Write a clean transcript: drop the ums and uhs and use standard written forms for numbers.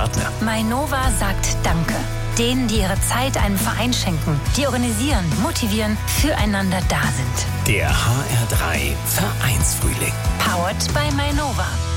Partner. Mainova sagt Danke. Denen, die ihre Zeit einem Verein schenken, die organisieren, motivieren, füreinander da sind. Der HR3 Vereinsfrühling. Powered by Mainova.